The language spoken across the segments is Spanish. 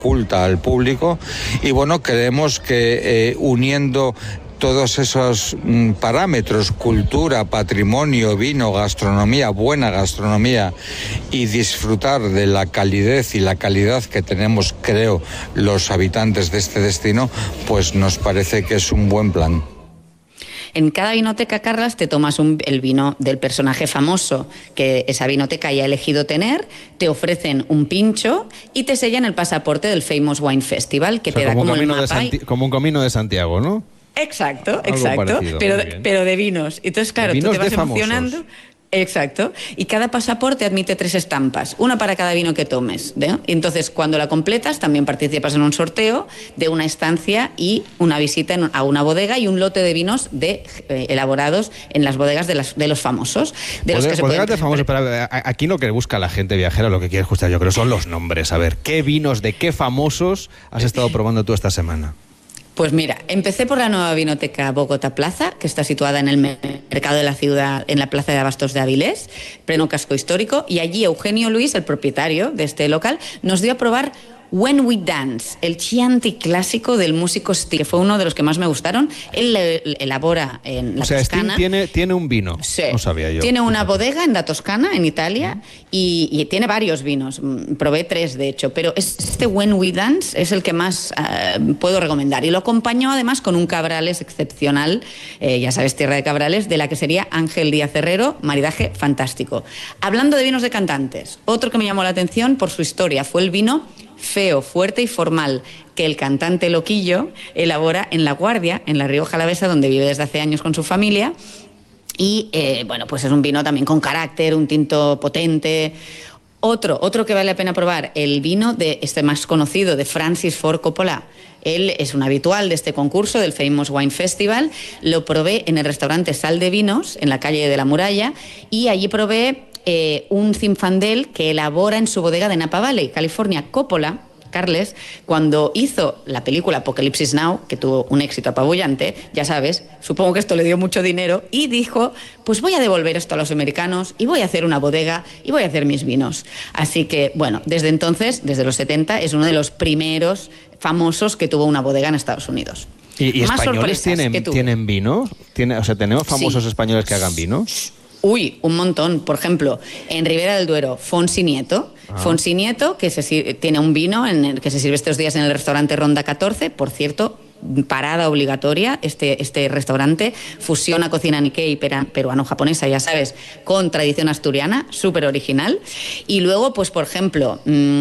oculta al público, y bueno, creemos que uniendo todos esos parámetros, cultura, patrimonio, vino, gastronomía, buena gastronomía, y disfrutar de la calidez y la calidad que tenemos, creo, los habitantes de este destino, pues nos parece que es un buen plan. En cada vinoteca, Carlas, te tomas el vino del personaje famoso que esa vinoteca haya elegido tener, te ofrecen un pincho y te sellan el pasaporte del Famous Wine Festival, que te da como el mapa. Como un camino de Santiago, ¿no? Exacto, Parecido, pero de vinos. Entonces, claro, tú te vas emocionando. Famosos. Exacto. Y cada pasaporte admite 3 estampas, una para cada vino que tomes, ¿no? Entonces, cuando la completas, también participas en un sorteo de una estancia y una visita a una bodega y un lote de vinos elaborados en las bodegas de los famosos. Bodegas de famosos, pero aquí lo que busca la gente viajera, lo que quiere escuchar, yo creo, son los nombres. A ver, ¿qué vinos de qué famosos has estado probando tú esta semana? Pues mira, empecé por la nueva vinoteca Bogotá Plaza, que está situada en el mercado de la ciudad, en la plaza de Abastos de Avilés, pleno casco histórico, y allí Eugenio Luis, el propietario de este local, nos dio a probar When We Dance, el Chianti clásico del músico Sting, que fue uno de los que más me gustaron. Él elabora en la Toscana. Sting tiene un vino, sí, no sabía yo. Tiene una bodega en la Toscana, en Italia, y tiene varios vinos. Probé 3, de hecho, pero este When We Dance es el que más puedo recomendar. Y lo acompañó además con un Cabrales excepcional, ya sabes, tierra de Cabrales, de la que sería Ángel Díaz Herrero, maridaje fantástico. Hablando de vinos de cantantes, otro que me llamó la atención por su historia fue el vino Feo, Fuerte y Formal, que el cantante Loquillo elabora en La Guardia, en La Rioja Alavesa, donde vive desde hace años con su familia. Y bueno, pues es un vino también con carácter, un tinto potente. Otro que vale la pena probar, el vino de este más conocido, de Francis Ford Coppola. Él es un habitual de este concurso, del Famous Wine Festival. Lo probé en el restaurante Sal de Vinos, en la calle de la Muralla, y allí probé un Zinfandel que elabora en su bodega de Napa Valley, California. Coppola, Carles, cuando hizo la película Apocalipsis Now, que tuvo un éxito apabullante, ya sabes, supongo que esto le dio mucho dinero, y dijo, pues voy a devolver esto a los americanos y voy a hacer una bodega y voy a hacer mis vinos. Así que, bueno, desde entonces, desde los 70, es uno de los primeros famosos que tuvo una bodega en Estados Unidos. ¿Y españoles tienen vino? O sea, ¿tenemos famosos españoles que hagan vino? Uy, un montón. Por ejemplo, en Ribera del Duero, Fonsi Nieto. Fonsi Nieto, que tiene un vino que se sirve estos días en el restaurante Ronda 14. Por cierto, parada obligatoria. Este restaurante fusiona cocina Nikkei peruano-japonesa, ya sabes, con tradición asturiana, súper original. Y luego, pues por ejemplo,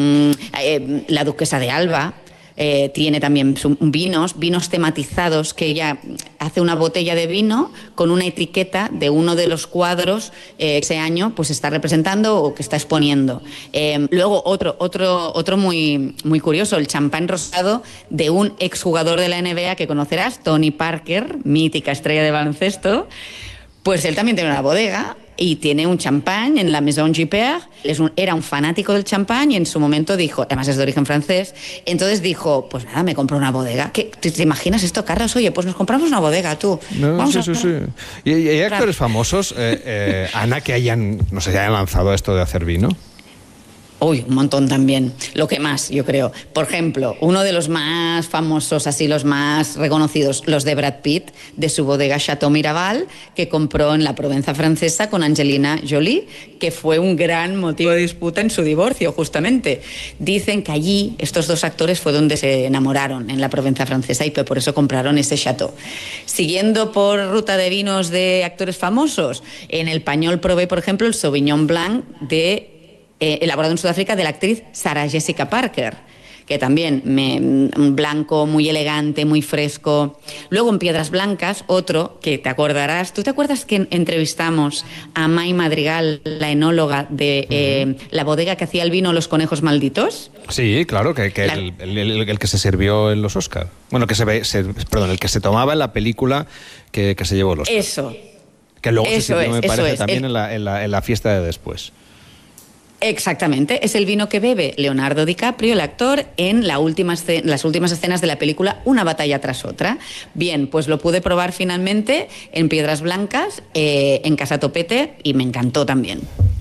la Duquesa de Alba. Tiene también vinos tematizados, que ella hace una botella de vino con una etiqueta de uno de los cuadros que ese año pues está representando o que está exponiendo. Luego otro muy, muy curioso, el champán rosado de un exjugador de la NBA que conocerás, Tony Parker, mítica estrella de baloncesto. Pues él también tiene una bodega y tiene un champán en la Maison Gipper. Era un fanático del champán y en su momento dijo, además es de origen francés, entonces dijo, pues nada, me compro una bodega. ¿Te imaginas esto, Carlos? Oye, pues nos compramos una bodega, tú. Sí. ¿Y hay actores famosos, Ana, que hayan lanzado esto de hacer vino? Uy, un montón también. Lo que más, yo creo. Por ejemplo, uno de los más famosos, así los más reconocidos, los de Brad Pitt, de su bodega Chateau Miraval, que compró en la Provenza francesa con Angelina Jolie, que fue un gran motivo de disputa en su divorcio, justamente. Dicen que allí estos dos actores fue donde se enamoraron, en la Provenza francesa, y por eso compraron ese chateau. Siguiendo por ruta de vinos de actores famosos, en el Pañol probé, por ejemplo, el Sauvignon Blanc elaborado en Sudáfrica, de la actriz Sarah Jessica Parker, que también un blanco muy elegante, muy fresco. Luego en Piedras Blancas, otro que te acordarás. ¿Tú te acuerdas que entrevistamos a May Madrigal, la enóloga de la bodega que hacía el vino Los Conejos Malditos? Sí, claro, el que se sirvió en los Oscar. Bueno, el que se tomaba en la película que se llevó los Oscar. Eso. Que luego se sirvió, me parece, también en la fiesta de después. Exactamente, es el vino que bebe Leonardo DiCaprio, el actor, en las últimas escenas de la película Una batalla tras otra. Bien, pues lo pude probar finalmente en Piedras Blancas, en Casa Topete, y me encantó también.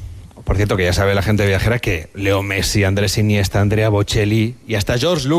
Por cierto, que ya sabe la gente viajera que Leo Messi, Andrés Iniesta, Andrea Bocelli y hasta George Lucas